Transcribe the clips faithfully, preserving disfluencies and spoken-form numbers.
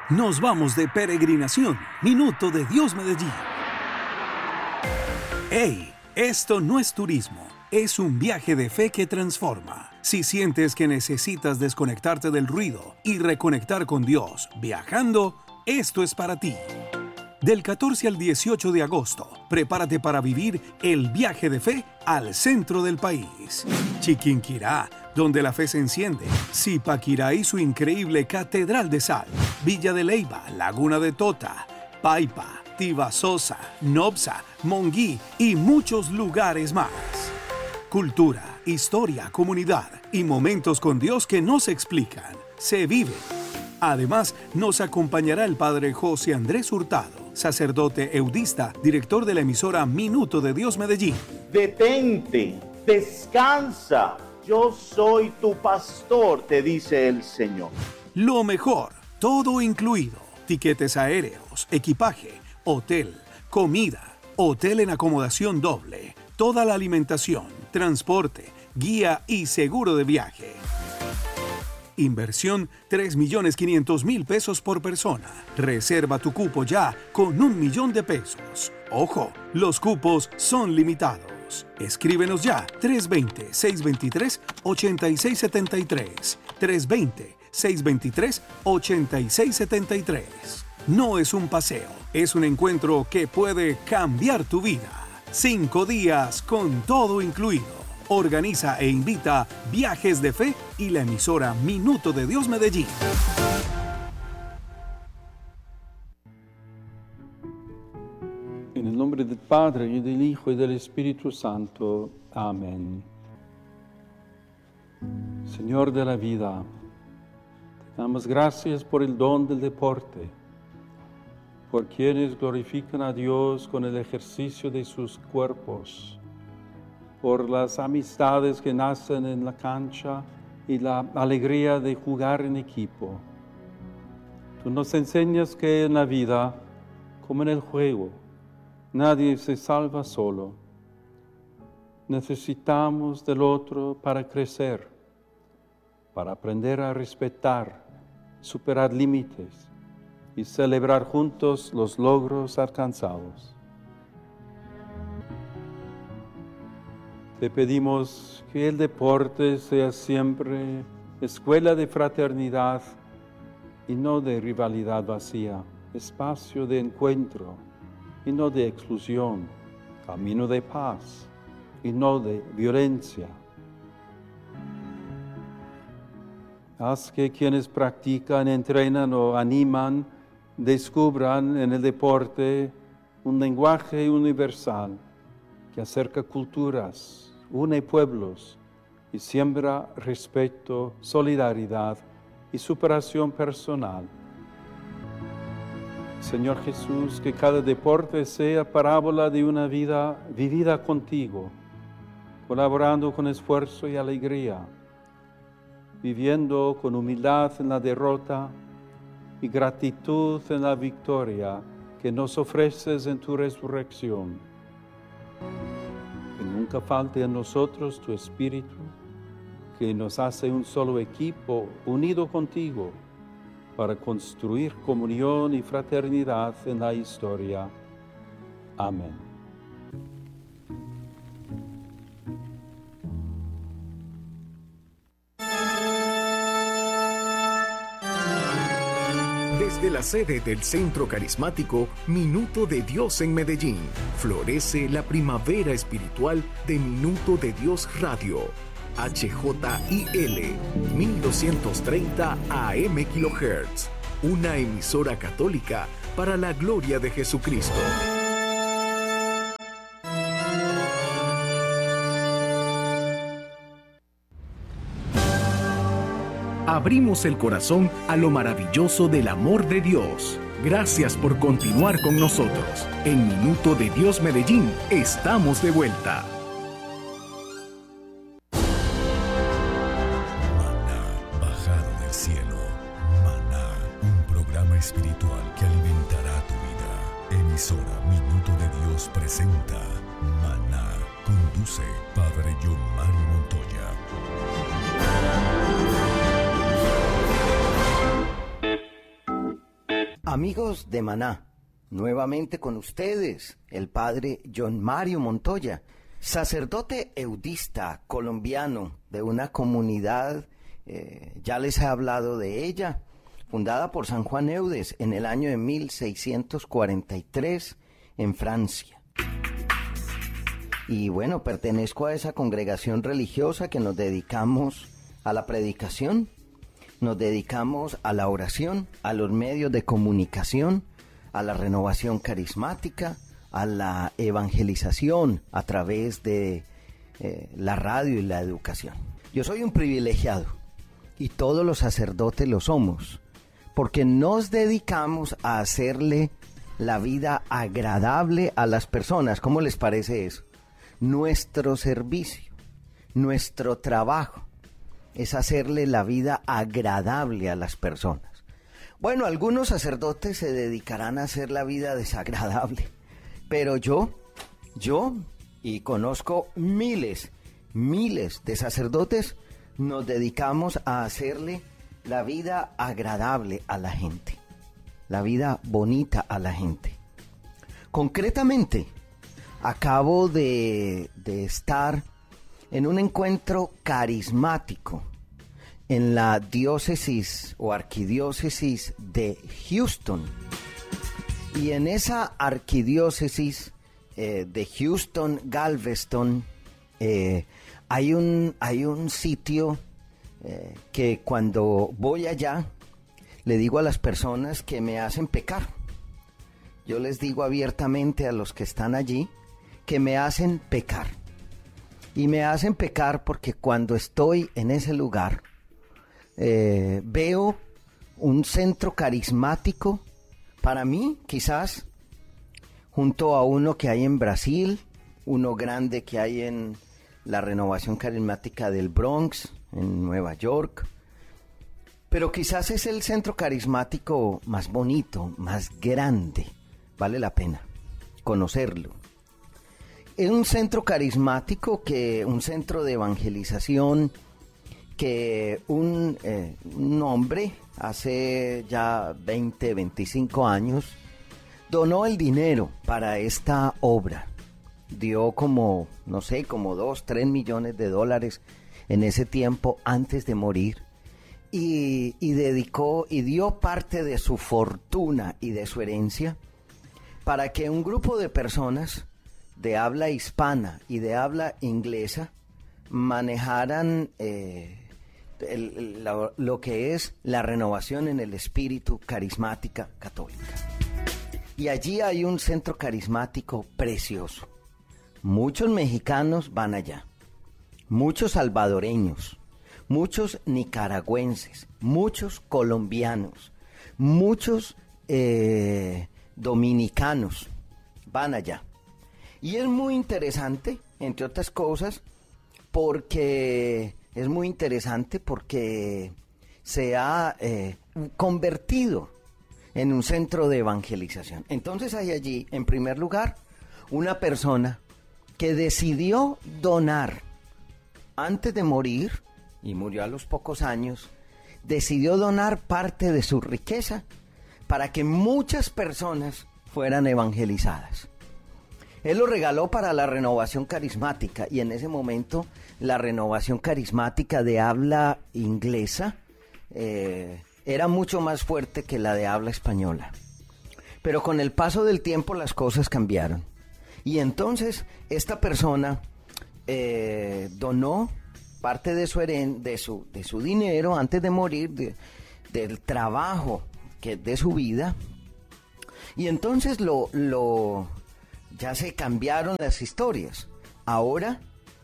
Nos vamos de peregrinación. Minuto de Dios Medellín. ¡Hey! Esto no es turismo. Es un viaje de fe que transforma. Si sientes que necesitas desconectarte del ruido y reconectar con Dios viajando, esto es para ti. Del catorce al dieciocho de agosto, prepárate para vivir el viaje de fe al centro del país. Chiquinquirá, donde la fe se enciende. Zipaquirá y su increíble Catedral de Sal. Villa de Leyva, Laguna de Tota, Paipa, Tibasosa, Nopsa, Monguí y muchos lugares más. Cultura, historia, comunidad y momentos con Dios que no se explican, se viven. Además, nos acompañará el padre José Andrés Hurtado, sacerdote eudista, director de la emisora Minuto de Dios Medellín. Detente, descansa, yo soy tu pastor, te dice el Señor. Lo mejor, todo incluido, tiquetes aéreos, equipaje, hotel, comida, hotel en acomodación doble, toda la alimentación, transporte, guía y seguro de viaje. Inversión tres millones quinientos mil pesos por persona. Reserva tu cupo ya con un millón de pesos. Ojo, los cupos son limitados. Escríbenos ya tres dos cero, seis dos tres, ocho seis siete tres. tres dos cero, seis dos tres, ocho seis siete tres. No es un paseo, es un encuentro que puede cambiar tu vida. Cinco días con todo incluido. Organiza e invita Viajes de Fe y la emisora Minuto de Dios Medellín. En el nombre del Padre, y del Hijo, y del Espíritu Santo. Amén. Señor de la vida, te damos gracias por el don del deporte, por quienes glorifican a Dios con el ejercicio de sus cuerpos, por las amistades que nacen en la cancha y la alegría de jugar en equipo. Tú nos enseñas que en la vida, como en el juego, nadie se salva solo. Necesitamos del otro para crecer, para aprender a respetar, superar límites y celebrar juntos los logros alcanzados. Te pedimos que el deporte sea siempre escuela de fraternidad y no de rivalidad vacía, espacio de encuentro y no de exclusión, camino de paz y no de violencia. Haz que quienes practican, entrenan o animan descubran en el deporte un lenguaje universal que acerca culturas, une pueblos y siembra respeto, solidaridad y superación personal. Señor Jesús, que cada deporte sea parábola de una vida vivida contigo, colaborando con esfuerzo y alegría, viviendo con humildad en la derrota y gratitud en la victoria que nos ofreces en tu resurrección. Que nunca falte a nosotros tu Espíritu, que nos hace un solo equipo unido contigo para construir comunión y fraternidad en la historia. Amén. Desde la sede del Centro Carismático Minuto de Dios en Medellín, florece la primavera espiritual de Minuto de Dios Radio. H J I L mil doscientos treinta A M kilohertz, una emisora católica para la gloria de Jesucristo. Abrimos el corazón a lo maravilloso del amor de Dios. Gracias por continuar con nosotros. En Minuto de Dios Medellín, estamos de vuelta. Maná, bajado del cielo. Maná, un programa espiritual que alimentará tu vida. Emisora Minuto de Dios presenta Maná. Conduce Padre John Mario Montoya. Amigos de Maná, nuevamente con ustedes, el padre John Mario Montoya, sacerdote eudista colombiano de una comunidad, eh, ya les he hablado de ella, fundada por San Juan Eudes en el año de mil seiscientos cuarenta y tres en Francia. Y bueno, pertenezco a esa congregación religiosa que nos dedicamos a la predicación, nos dedicamos a la oración, a los medios de comunicación, a la renovación carismática, a la evangelización a través de eh, la radio y la educación. Yo soy un privilegiado y todos los sacerdotes lo somos, porque nos dedicamos a hacerle la vida agradable a las personas. ¿Cómo les parece eso? Nuestro servicio, nuestro trabajo es hacerle la vida agradable a las personas. Bueno, algunos sacerdotes se dedicarán a hacer la vida desagradable, pero yo, yo, y conozco miles, miles de sacerdotes, nos dedicamos a hacerle la vida agradable a la gente, la vida bonita a la gente. Concretamente, acabo de, de estar en un encuentro carismático en la diócesis o arquidiócesis de Houston. Y en esa arquidiócesis eh, de Houston, Galveston, eh, hay, un, hay un sitio eh, que cuando voy allá le digo a las personas que me hacen pecar. Yo les digo abiertamente a los que están allí que me hacen pecar. Y me hacen pecar porque cuando estoy en ese lugar, eh, veo un centro carismático, para mí quizás, junto a uno que hay en Brasil, uno grande que hay en la renovación carismática del Bronx, en Nueva York, pero quizás es el centro carismático más bonito, más grande, vale la pena conocerlo. Es un centro carismático, que un centro de evangelización, que un, eh, un hombre hace ya veinte, veinticinco años donó el dinero para esta obra. Dio como, no sé, como dos, tres millones de dólares en ese tiempo antes de morir. Y, y dedicó y dio parte de su fortuna y de su herencia para que un grupo de personas de habla hispana y de habla inglesa manejaran eh, el, el, la, lo que es la renovación en el espíritu carismática católica. Y allí hay un centro carismático precioso. Muchos mexicanos van allá, muchos salvadoreños, muchos nicaragüenses, muchos colombianos, muchos eh, dominicanos van allá. Y es muy interesante, entre otras cosas, porque es muy interesante porque se ha eh, convertido en un centro de evangelización. Entonces hay allí, en primer lugar, una persona que decidió donar antes de morir, y murió a los pocos años, decidió donar parte de su riqueza para que muchas personas fueran evangelizadas. Él lo regaló para la renovación carismática, y en ese momento la renovación carismática de habla inglesa eh, era mucho más fuerte que la de habla española. Pero con el paso del tiempo las cosas cambiaron. Y entonces esta persona eh, donó parte de su, heren, de, su, de su dinero antes de morir, de, del trabajo que, de su vida. Y entonces lo... lo ya se cambiaron las historias. Ahora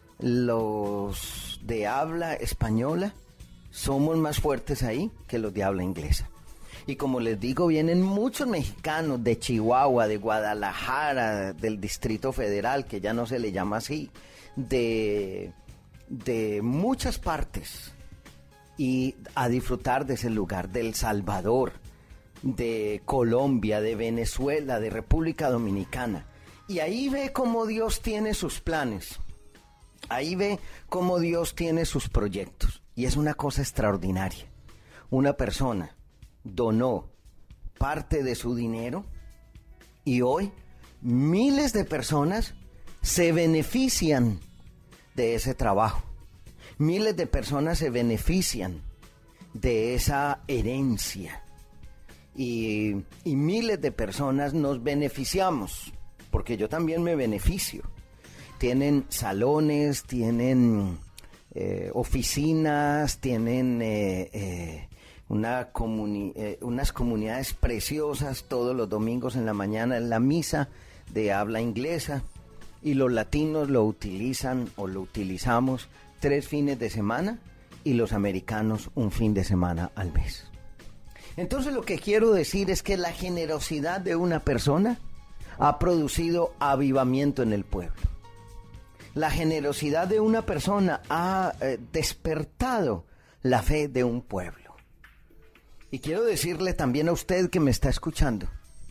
los de habla española somos más fuertes ahí que los de habla inglesa. Y como les digo, vienen muchos mexicanos de Chihuahua, de Guadalajara, del Distrito Federal, que ya no se le llama así, de, de muchas partes, y a disfrutar de ese lugar, de El Salvador, de Colombia, de Venezuela, de República Dominicana. Y ahí ve cómo Dios tiene sus planes, ahí ve cómo Dios tiene sus proyectos, y es una cosa extraordinaria. Una persona donó parte de su dinero y hoy miles de personas se benefician de ese trabajo. Miles de personas se benefician de esa herencia y, y miles de personas nos beneficiamos, porque yo también me beneficio. Tienen salones, tienen eh, oficinas, tienen eh, eh, una comuni- eh, unas comunidades preciosas todos los domingos en la mañana en la misa de habla inglesa, y los latinos lo utilizan o lo utilizamos tres fines de semana y los americanos un fin de semana al mes. Entonces lo que quiero decir es que la generosidad de una persona ha producido avivamiento en el pueblo. La generosidad de una persona ha eh, despertado la fe de un pueblo. Y quiero decirle también a usted que me está escuchando,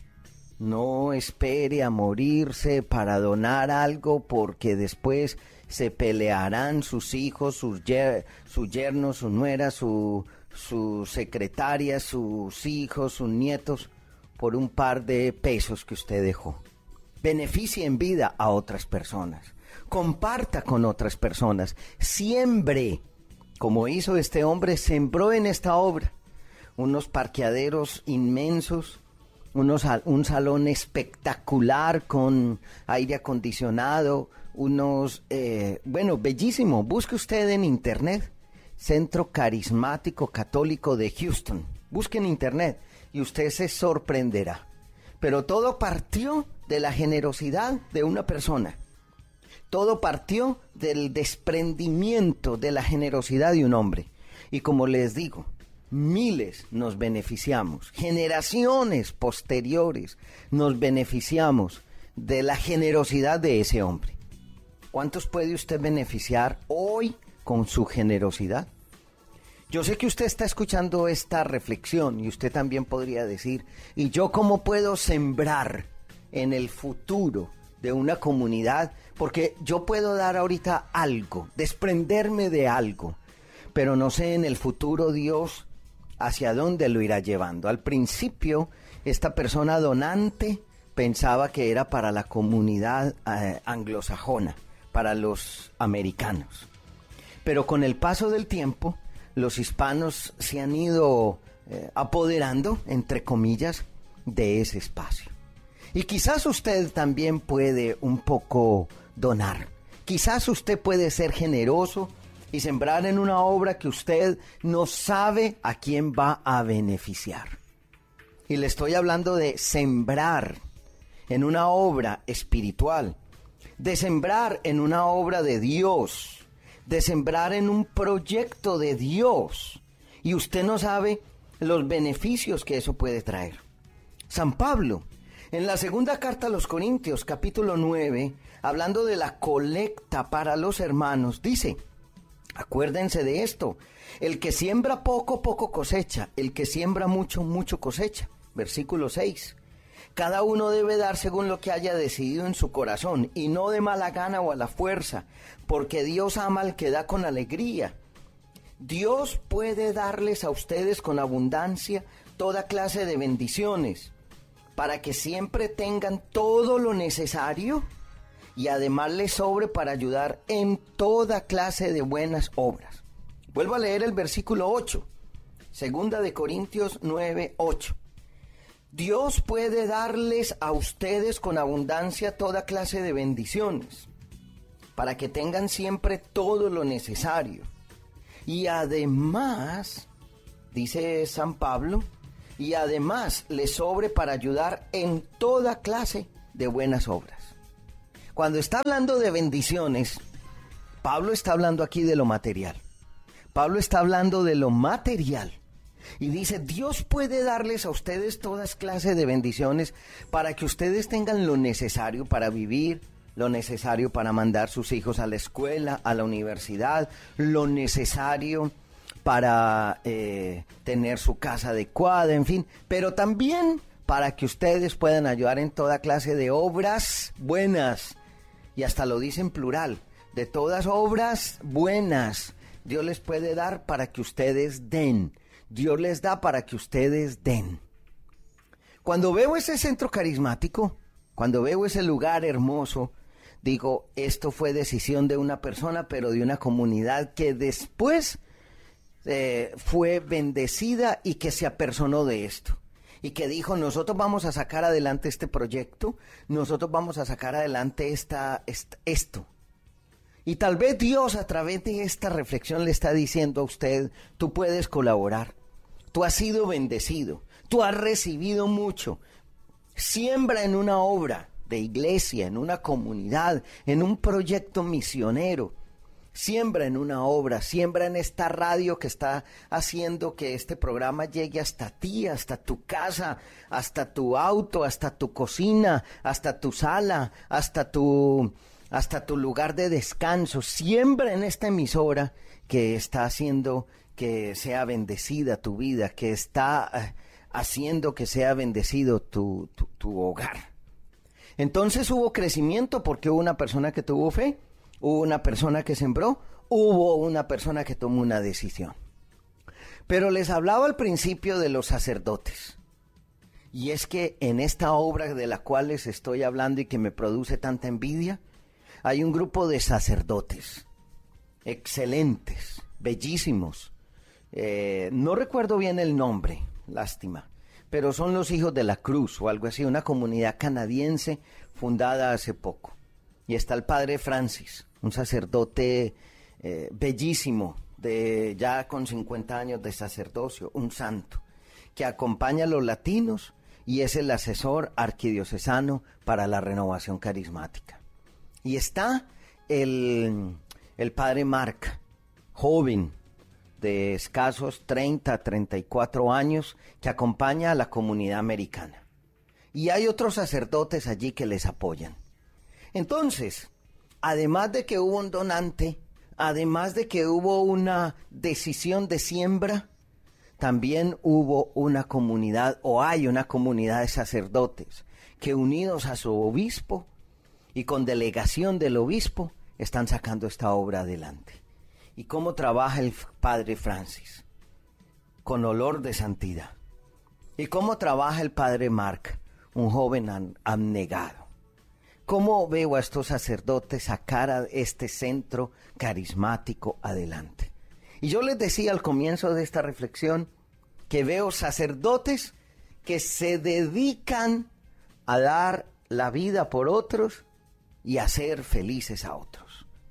no espere a morirse para donar algo, porque después se pelearán sus hijos, sus, yer- su yerno, su nuera, su, su secretaria, sus hijos, sus nietos, por un par de pesos que usted dejó. Beneficie en vida a otras personas. Comparta con otras personas, siembre, como hizo este hombre, sembró en esta obra unos parqueaderos inmensos, unos, un salón espectacular con aire acondicionado, unos, eh, bueno, bellísimo. Busque usted en internet, Centro Carismático Católico de Houston, busque en internet y usted se sorprenderá. Pero todo partió de la generosidad de una persona. Todo partió del desprendimiento de la generosidad de un hombre. Y como les digo, miles nos beneficiamos, generaciones posteriores nos beneficiamos de la generosidad de ese hombre. ¿Cuántos puede usted beneficiar hoy con su generosidad? Yo sé que usted está escuchando esta reflexión y usted también podría decir, ¿y yo cómo puedo sembrar en el futuro de una comunidad? Porque yo puedo dar ahorita algo, desprenderme de algo, pero no sé en el futuro Dios hacia dónde lo irá llevando. Al principio, esta persona donante pensaba que era para la comunidad eh, anglosajona, para los americanos. Pero con el paso del tiempo, los hispanos se han ido eh, apoderando, entre comillas, de ese espacio. Y quizás usted también puede un poco donar. Quizás usted puede ser generoso y sembrar en una obra que usted no sabe a quién va a beneficiar. Y le estoy hablando de sembrar en una obra espiritual, de sembrar en una obra de Dios, de sembrar en un proyecto de Dios. Y usted no sabe los beneficios que eso puede traer. San Pablo, en la segunda carta a los Corintios, capítulo nueve, hablando de la colecta para los hermanos, dice: acuérdense de esto, el que siembra poco, poco cosecha, el que siembra mucho, mucho cosecha. Versículo seis. Cada uno debe dar según lo que haya decidido en su corazón, y no de mala gana o a la fuerza, porque Dios ama al que da con alegría. Dios puede darles a ustedes con abundancia toda clase de bendiciones, para que siempre tengan todo lo necesario y además les sobre para ayudar en toda clase de buenas obras. Vuelvo a leer el versículo ocho, segunda de Corintios nueve, ocho. Dios puede darles a ustedes con abundancia toda clase de bendiciones, para que tengan siempre todo lo necesario. Y además, dice San Pablo, y además les sobre para ayudar en toda clase de buenas obras. Cuando está hablando de bendiciones, Pablo está hablando aquí de lo material. Pablo está hablando de lo material. Y dice, Dios puede darles a ustedes todas clases de bendiciones para que ustedes tengan lo necesario para vivir, lo necesario para mandar sus hijos a la escuela, a la universidad, lo necesario para eh, tener su casa adecuada, en fin, pero también para que ustedes puedan ayudar en toda clase de obras buenas, y hasta lo dice en plural, de todas obras buenas, Dios les puede dar para que ustedes den, Dios les da para que ustedes den. Cuando veo ese centro carismático, cuando veo ese lugar hermoso, digo, esto fue decisión de una persona, pero de una comunidad que después eh, fue bendecida y que se apersonó de esto. Y que dijo, nosotros vamos a sacar adelante este proyecto, nosotros vamos a sacar adelante esta, esta, esto. Y tal vez Dios a través de esta reflexión le está diciendo a usted, tú puedes colaborar, tú has sido bendecido, tú has recibido mucho. Siembra en una obra de iglesia, en una comunidad, en un proyecto misionero. Siembra en una obra, siembra en esta radio que está haciendo que este programa llegue hasta ti, hasta tu casa, hasta tu auto, hasta tu cocina, hasta tu sala, hasta tu, hasta tu lugar de descanso. Siembra en esta emisora que está haciendo que sea bendecida tu vida, que está eh, haciendo que sea bendecido tu, tu, tu hogar. Entonces hubo crecimiento porque hubo una persona que tuvo fe, hubo una persona que sembró, hubo una persona que tomó una decisión. Pero les hablaba al principio de los sacerdotes. Y es que en esta obra de la cual les estoy hablando y que me produce tanta envidia, hay un grupo de sacerdotes excelentes, bellísimos. Eh, no recuerdo bien el nombre, lástima, pero son los Hijos de la Cruz o algo así, una comunidad canadiense fundada hace poco. Y está el padre Francis, un sacerdote eh, bellísimo, de ya con cincuenta años de sacerdocio, un santo, que acompaña a los latinos y es el asesor arquidiocesano para la renovación carismática. Y está el, el padre Mark, joven, de escasos treinta a treinta y cuatro años, que acompaña a la comunidad americana. Y hay otros sacerdotes allí que les apoyan. Entonces, además de que hubo un donante, además de que hubo una decisión de siembra, también hubo una comunidad, o hay una comunidad de sacerdotes, que unidos a su obispo y con delegación del obispo, están sacando esta obra adelante. ¿Y cómo trabaja el padre Francis? Con olor de santidad. ¿Y cómo trabaja el padre Mark? Un joven abnegado. ¿Cómo veo a estos sacerdotes sacar a este centro carismático adelante? Y yo les decía al comienzo de esta reflexión que veo sacerdotes que se dedican a dar la vida por otros y a hacer felices a otros.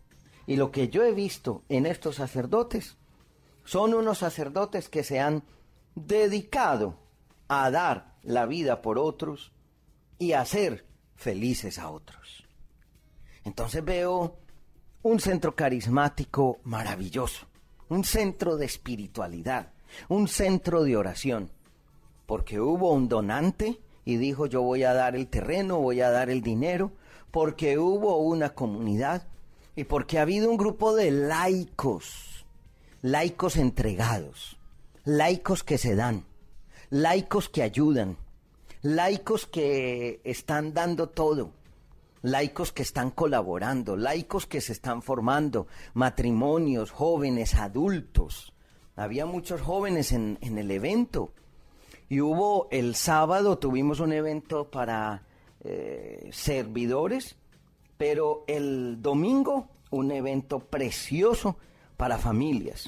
Y lo que yo he visto en estos sacerdotes son unos sacerdotes que se han dedicado a dar la vida por otros y a hacer felices a otros. Entonces veo un centro carismático maravilloso, un centro de espiritualidad, un centro de oración, porque hubo un donante y dijo yo voy a dar el terreno, voy a dar el dinero, porque hubo una comunidad y porque ha habido un grupo de laicos, laicos entregados, laicos que se dan, laicos que ayudan, laicos que están dando todo, laicos que están colaborando, laicos que se están formando, matrimonios, jóvenes, adultos. Había muchos jóvenes en, en el evento. Y hubo el sábado, tuvimos un evento para eh, servidores, pero el domingo un evento precioso para familias.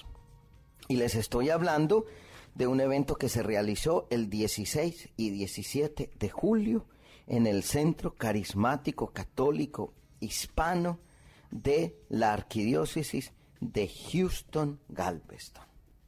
Y les estoy hablando de un evento que se realizó el dieciséis y diecisiete de julio en el Centro Carismático Católico Hispano de la Arquidiócesis de Houston, Galveston.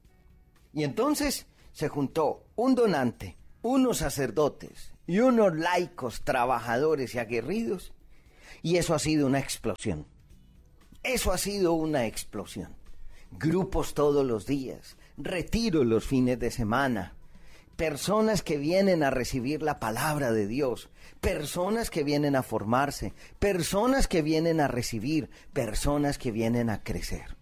Y entonces se juntó un donante, unos sacerdotes y unos laicos trabajadores y aguerridos, y eso ha sido una explosión. Eso ha sido una explosión. Grupos todos los días, retiros los fines de semana, personas que vienen a recibir la palabra de Dios, personas que vienen a formarse, personas que vienen a recibir, personas que vienen a crecer.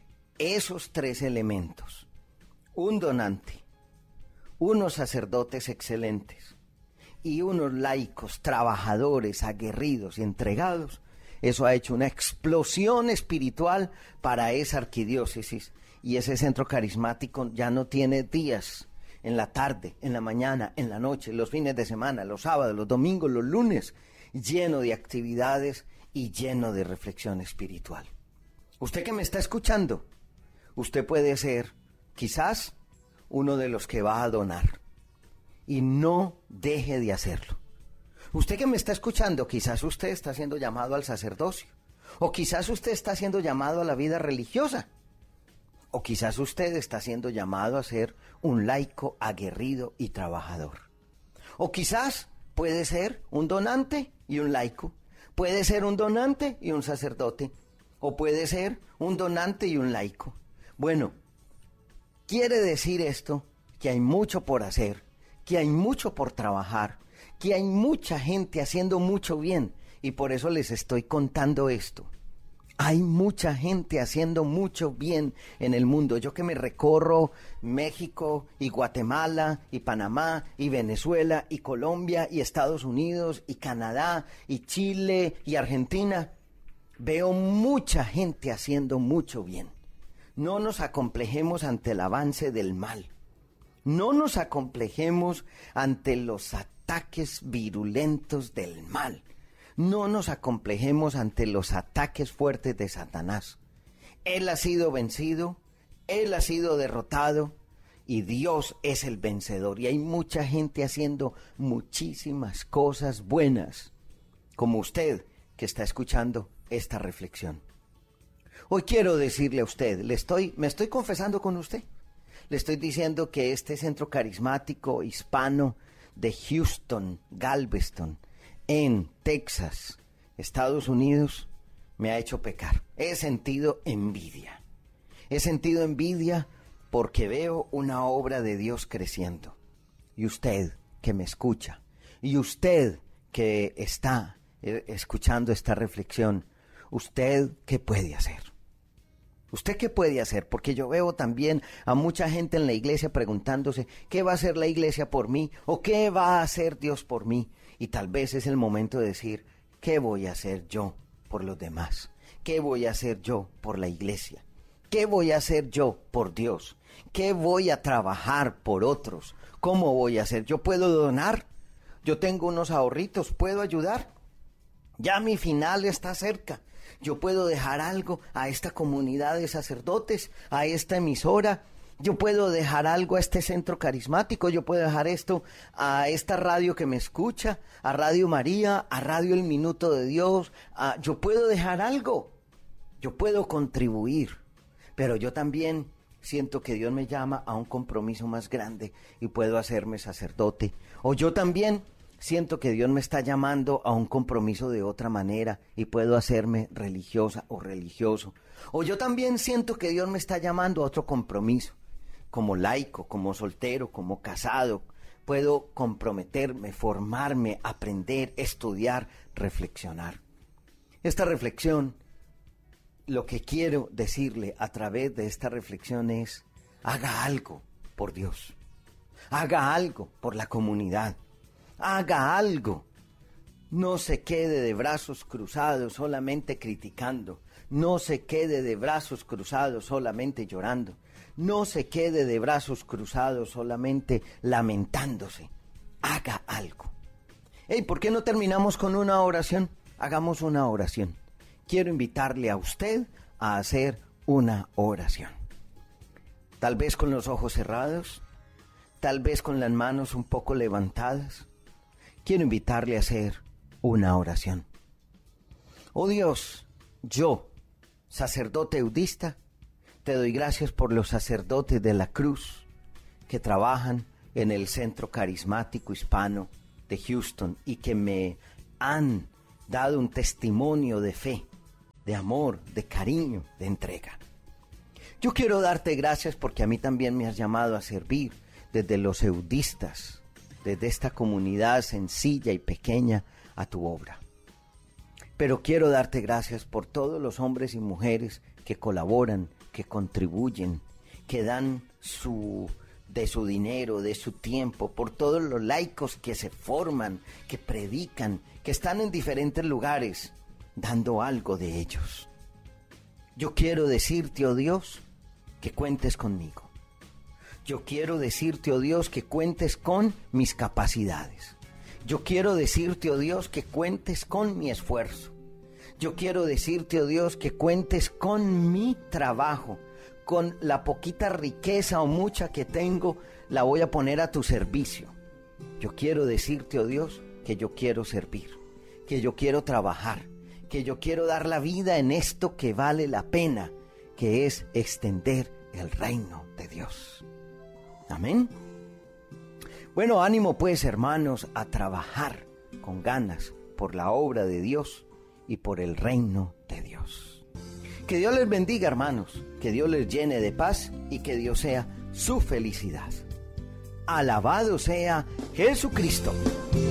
Esos tres elementos, un donante, unos sacerdotes excelentes y unos laicos trabajadores, aguerridos y entregados, eso ha hecho una explosión espiritual para esa arquidiócesis, y ese centro carismático ya no tiene días en la tarde, en la mañana, en la noche, los fines de semana, los sábados, los domingos, los lunes, lleno de actividades y lleno de reflexión espiritual. Usted que me está escuchando, usted puede ser quizás uno de los que va a donar y no deje de hacerlo. Usted que me está escuchando, quizás usted está siendo llamado al sacerdocio, o quizás usted está siendo llamado a la vida religiosa, o quizás usted está siendo llamado a ser un laico aguerrido y trabajador. O quizás puede ser un donante y un laico, puede ser un donante y un sacerdote, o puede ser un donante y un laico. Bueno, quiere decir esto que hay mucho por hacer, que hay mucho por trabajar, que hay mucha gente haciendo mucho bien, y por eso les estoy contando esto. Hay mucha gente haciendo mucho bien en el mundo. Yo que me recorro México y Guatemala y Panamá y Venezuela y Colombia y Estados Unidos y Canadá y Chile y Argentina, veo mucha gente haciendo mucho bien. No nos acomplejemos ante el avance del mal. No nos acomplejemos ante los ataques virulentos del mal. No nos acomplejemos ante los ataques fuertes de Satanás. Él ha sido vencido, Él ha sido derrotado y Dios es el vencedor. Y hay mucha gente haciendo muchísimas cosas buenas, como usted que está escuchando esta reflexión. Hoy quiero decirle a usted, le estoy, me estoy confesando con usted. Le estoy diciendo que este centro carismático hispano de Houston, Galveston, en Texas, Estados Unidos, me ha hecho pecar. He sentido envidia. He sentido envidia porque veo una obra de Dios creciendo. Y usted que me escucha, y usted que está escuchando esta reflexión, ¿usted qué puede hacer? ¿Usted qué puede hacer? Porque yo veo también a mucha gente en la iglesia preguntándose, ¿qué va a hacer la iglesia por mí? ¿O qué va a hacer Dios por mí? Y tal vez es el momento de decir, ¿qué voy a hacer yo por los demás? ¿Qué voy a hacer yo por la iglesia? ¿Qué voy a hacer yo por Dios? ¿Qué voy a trabajar por otros? ¿Cómo voy a hacer? ¿Yo puedo donar? Yo tengo unos ahorritos, ¿puedo ayudar? Ya mi final está cerca. Yo puedo dejar algo a esta comunidad de sacerdotes, a esta emisora. Yo puedo dejar algo a este centro carismático. Yo puedo dejar esto a esta radio que me escucha, a Radio María, a Radio El Minuto de Dios. A, yo puedo dejar algo. Yo puedo contribuir. Pero yo también siento que Dios me llama a un compromiso más grande y puedo hacerme sacerdote. O yo también siento que Dios me está llamando a un compromiso de otra manera y puedo hacerme religiosa o religioso. O yo también siento que Dios me está llamando a otro compromiso, como laico, como soltero, como casado. Puedo comprometerme, formarme, aprender, estudiar, reflexionar. Esta reflexión, lo que quiero decirle a través de esta reflexión es, haga algo por Dios, haga algo por la comunidad. Haga algo. No se quede de brazos cruzados solamente criticando. No se quede de brazos cruzados solamente llorando. No se quede de brazos cruzados solamente lamentándose. Haga algo. Hey, ¿por qué no terminamos con una oración? Hagamos una oración. Quiero invitarle a usted a hacer una oración. Tal vez con los ojos cerrados, tal vez con las manos un poco levantadas. Quiero invitarle a hacer una oración. Oh Dios, yo, sacerdote eudista, te doy gracias por los sacerdotes de la cruz que trabajan en el Centro Carismático Hispano de Houston y que me han dado un testimonio de fe, de amor, de cariño, de entrega. Yo quiero darte gracias porque a mí también me has llamado a servir desde los eudistas, desde esta comunidad sencilla y pequeña a tu obra. Pero quiero darte gracias por todos los hombres y mujeres que colaboran, que contribuyen, que dan su, de su dinero, de su tiempo, por todos los laicos que se forman, que predican, que están en diferentes lugares, dando algo de ellos. Yo quiero decirte, oh Dios, que cuentes conmigo. Yo quiero decirte, oh Dios, que cuentes con mis capacidades. Yo quiero decirte, oh Dios, que cuentes con mi esfuerzo. Yo quiero decirte, oh Dios, que cuentes con mi trabajo. Con la poquita riqueza o mucha que tengo, la voy a poner a tu servicio. Yo quiero decirte, oh Dios, que yo quiero servir, que yo quiero trabajar, que yo quiero dar la vida en esto que vale la pena, que es extender el reino de Dios. Amén. Bueno, ánimo pues, hermanos, a trabajar con ganas por la obra de Dios y por el reino de Dios. Que Dios les bendiga, hermanos, que Dios les llene de paz y que Dios sea su felicidad. Alabado sea Jesucristo.